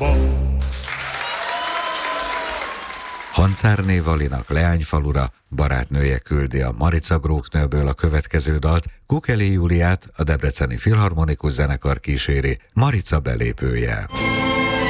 Amerikába. Hancárné Valinak Leányfalura barátnője küldi a Marica grófnőből a következő dalt, Kukeli Júliát a Debreceni Filharmonikus Zenekar kíséri Marica belépője.